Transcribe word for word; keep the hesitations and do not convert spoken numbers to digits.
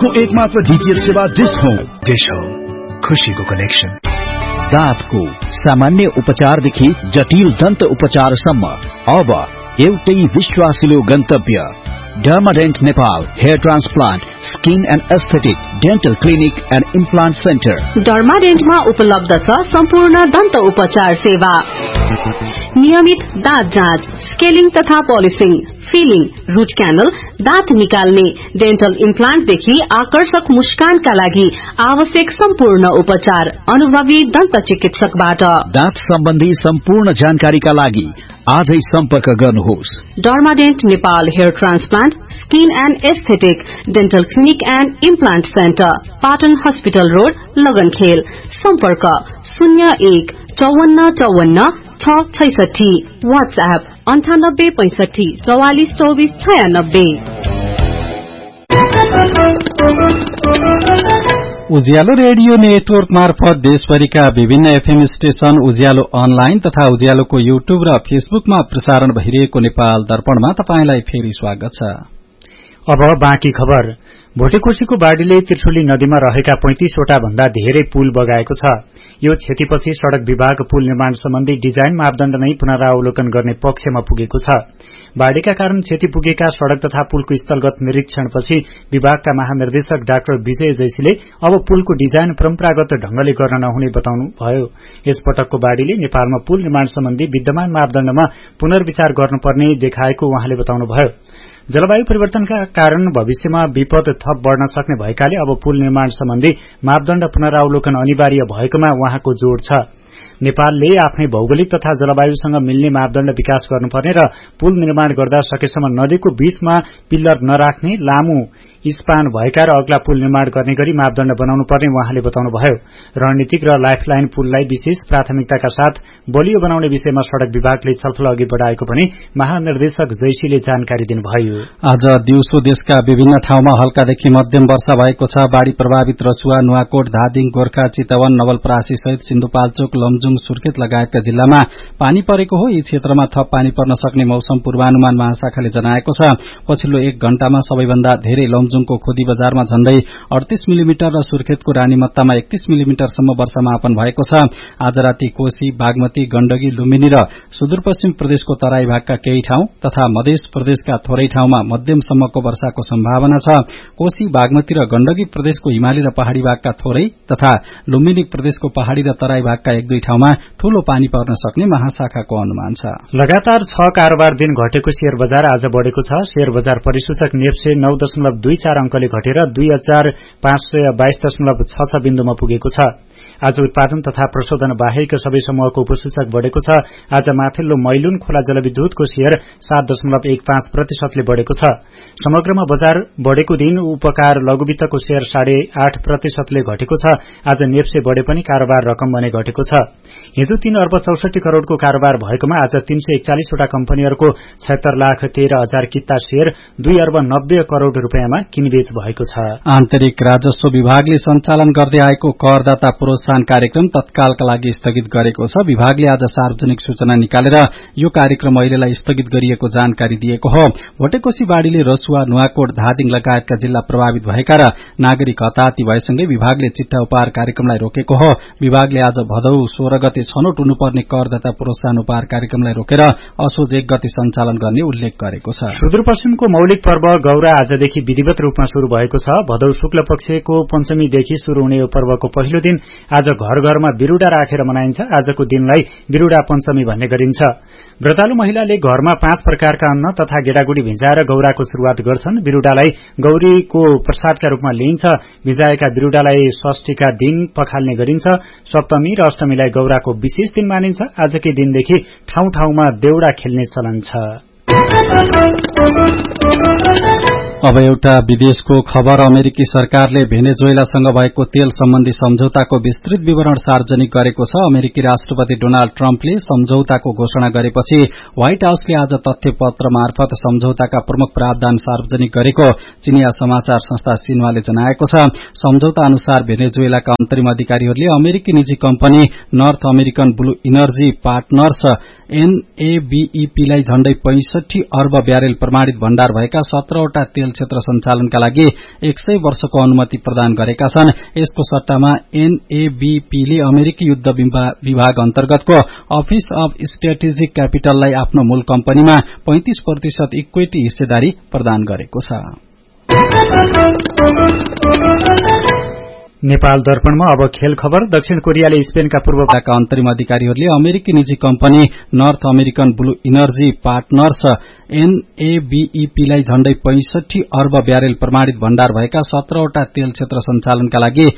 नेपालको एकमात्र डीटीएच सेवा डिश होम। डिश होम, खुशीको कनेक्सन। दाँतको सामान्य उपचारदेखि जटिल दन्त उपचारसम्म अब एउटै विश्वासिलो गन्तव्य डर्माडेन्ट Nepal hair transplant skin and aesthetic dental clinic and implant centre. डर्माडेन्टमा उपलब्ध छ सम्पूर्ण दन्त उपचार सेवा, नियमित दाँत जाँच, स्केलिङ तथा पोलिसिङ, फिलिङ, रूट क्यानल, दाँत निकाल्ने, डेन्टल इम्प्लान्टदेखि आकर्षक मुस्कानका लागि आवश्यक सम्पूर्ण उपचार अनुभवी दन्त चिकित्सकबाट। दाँत सम्बन्धी सम्पूर्ण जानकारीका लागि आजै सम्पर्क गर्नुहोस्। डर्माडेन्ट Nepal hair transplant skin and aesthetic dental clinic and implant centre, Patan hospital road, लगनखेल। सम्पर्क शून्य एक चौवन्न चौवन्न छ छैसठी। वाट्सएप अन्ठानब्बे पैंसठी चौवालिस चौबीस छयानब्बे। उज्यालो रेडियो नेटवर्क मार्फत देशभरिका विभिन्न एफएम स्टेशन, उज्यालो अनलाइन तथा उज्यालोको युट्युब र फेसबुकमा प्रसारण भइरहेको नेपाल दर्पणमा तपाईंलाई फेरि स्वागत छ। अब बाँकी खबर। भोटेकोशीको बाढ़ीले त्रिशुली नदीमा रहेका पैंतीसवटा भन्दा धेरै पुल बगाएको छ। यो क्षतिपछि सड़क विभाग पुल निर्माण सम्बन्धी डिजाइन मापदण्ड नै पुनरावलोकन गर्ने पक्षमा पुगेको छ। बाढ़ीका कारण क्षति पुगेका सड़क तथा पुलको स्थलगत निरीक्षणपछि विभागका महानिर्देशक डाक्टर विजय जैसीले अब पुलको डिजाइन परम्परागत ढंगले गर्न नहुने बताउनुभयो। यसपटकको बाढ़ीले नेपालमा पुल निर्माण सम्बन्धी विद्यमान मापदण्डमा पुनर्विचार गर्नुपर्ने देखाएको उहाँले बताउनुभयो। जलवायु परिवर्तनका कारण भविष्यमा विपद थप बढ़न सक्ने भएकाले अब पुल निर्माण सम्बन्धी मापदण्ड पुनरावलोकन अनिवार्य भएकोमा उहाँको जोड़ छ। नेपालले आफ्नै भौगोलिक तथा जलवायुसँग मिल्ने मापदण्ड विकास गर्नुपर्ने र पुल निर्माण गर्दा सकेसम्म नदीको बीचमा पिल्लर नराख्ने, लामो स्पान भएका र अग्ला पुल निर्माण गर्ने गरी मापदण्ड बनाउनु पर्ने उहाँले बताउनुभयो। रणनीतिक र लाइफलाइन पुललाई विशेष प्राथमिकताका साथ बलियो बनाउने विषयमा सड़क विभागले छलफल अघि बढ़ाएको पनि महानिर्देशक जैसीले जानकारी दिनुभयो। आज दिउँसो देशका विभिन्न ठाउँमा हल्कादेखि मध्यम वर्षा भएको छ। बाढ़ी प्रभावित रसुवा, नुवाकोट, धादिङ, गोर्खा, चितवन, नवलपरासी सहित सिन्धुपाल्चोक, लमजुङ, सुर्खेत लगायतका जिल्लामा पानी परेको हो। यी क्षेत्रमा थप पानी पर्न सक्ने मौसम पूर्वानुमान महाशाखाले जनाएको छ। पछिल्लो एक घण्टामा सबैभन्दा धेरै लमजुङको खोदी बजारमा झण्डै अडतीस मिलिमिटर र सुर्खेतको रानीमत्तामा एकतीस मिलिमिटरसम्म वर्षामापन भएको छ। आज राति कोशी, बागमती, गण्डकी, लुम्बिनी र सुदूरपश्चिम प्रदेशको तराई भागका केही ठाउँ तथा मध्य प्रदेशका थोरै ठाउँमा मध्यमसम्मको वर्षाको सम्भावना छ। कोशी, बागमती र गण्डकी प्रदेशको हिमाली र पहाड़ी भागका थोरै तथा लुम्बिनी प्रदेशको पहाड़ी र तराई भागका एक दुई ठाउँमा ठूलो पानी पर्न सक्ने महाशाखाको अनुमान छ। लगातार छ कारोबार दिन घटेको शेयर बजार आज बढ़ेको छ। शेयर बजार परिसूचक नेप्से नौ दशमलव दुई चार अंकले घटेर दुई हजार पाँच सय बाइस दशमलव छ छ बिन्दुमा पुगेको छ। आज उत्पादन तथा प्रशोधन बाहेक सबै समूहको उपसूचक बढ़ेको छ। आज माथिल्लो मैलुन खोला जलविद्युतको शेयर सात दशमलव एक पाँच प्रतिशतले बढ़ेको छ। समग्रमा बजार बढ़ेको दिन उपकार लघुवित्तको शेयर साढे आठ प्रतिशतले घटेको छ। आज नेप्से बढ़े पनि कारोबार रकम भने घटेको छ। हिजो तीन अर्ब चौसठी करोड़को कारोबार भएकोमा आज तीन सय एकचालिसवटा कम्पनीहरूको छयत्तर लाख तेह्र हजार किता शेयर दुई अर्ब नब्बे करोड़ रूपियाँमा किनबेच भएको छ। आन्तरिक राजस्व विभागले सञ्चालन गर्दै आएको करदाता प्रोत्साहन कार्यक्रम तत्कालका लागि स्थगित गरेको छ। विभागले आज सार्वजनिक सूचना निकालेर यो कार्यक्रम अहिलेलाई स्थगित गरिएको जानकारी दिएको हो। भोटेकोशी बाढ़ीले रसुवा, नुवाकोट, धादिङ लगायतका जिल्ला प्रभावित भएका र नागरिक हताहती भएसँगै विभागले चिट्ठा उपहार कार्यक्रमलाई रोकेको हो। विभागले आज भदौ सोह्र गते छनौट हुनुपर्ने करदाता प्रोत्साहन उपहार कार्यक्रमलाई रोकेर असोज एक गते सञ्चालन गर्ने उल्लेख गरेको छ। सुदूरपश्चिमको मौलिक पर्व गौरा आजदेखि विधिवत रूपमा शुरू भएको छ। भदौ शुक्ल पक्षको पञ्चमीदेखि शुरू हुने यो पर्वको पहिलो दिन आज घर घरमा बिरूडा राखेर मनाइन्छ। आजको दिनलाई बिरूडा पञ्चमी भन्ने गरिन्छ। व्रतालु महिलाले घरमा पाँच प्रकारका अन्न तथा गेडागुडी भिजाएर गौराको शुरूआत गर्छन्। बिरूडालाई गौरीको प्रसादका रूपमा लिइन्छ। भिजाएका बिरूडालाई षष्ठीका दिन पखाल्ने गरिन्छ। सप्तमी र अष्टमीलाई गौराको विशेष दिन मानिन्छ। आजकै दिनदेखि ठाउँ ठाउँमा देउडा खेल्ने चलन छ। अब एउटा विदेशको खबर। अमेरिकी सरकारले भेनेजुएलासँग भएको तेल सम्बन्धी सम्झौताको विस्तृत विवरण सार्वजनिक गरेको छ। अमेरिकी राष्ट्रपति डोनाल्ड ट्रम्पले सम्झौताको घोषणा गरेपछि व्हाइट हाउसले आज तथ्य पत्र मार्फत सम्झौताका प्रमुख प्रावधान सार्वजनिक गरेको चिनिया समाचार संस्था सिन्हुवाले जनाएको छ। सम्झौता अनुसार भेनेजुएलाका अन्तरिम अधिकारीहरूले अमेरिकी निजी company north American blue energy partners एनएबीईपीलाई झण्डै पैंसठी अर्ब ब्यारेल प्रमाणित भण्डार भएका सत्रहवटा तेल तेल क्षेत्र सञ्चालनका लागि एक सय वर्षको अनुमति प्रदान गरेका छन्। यसको सट्टामा एनएबीपीले अमेरिकी युद्ध विभाग अन्तर्गतको अफिस अफ स्ट्रेटेजिक क्यापिटललाई आफ्नो मूल कम्पनीमा पैंतीस प्रतिशत इक्विटी हिस्सेदारी प्रदान गरेको छ। नेपाल दर्पणमा अब खेल खबर। दक्षिण कोरियाले स्पेनका पूर्वका अन्तरिम अधिकारीहरूले अमेरिकी निजी company north American blue energy partners एनएबीईपीलाई झण्डै पैंसठी अर्ब ब्यारेल प्रमाणित भण्डार भएका सत्रवटा तेल क्षेत्र सञ्चालनका लागि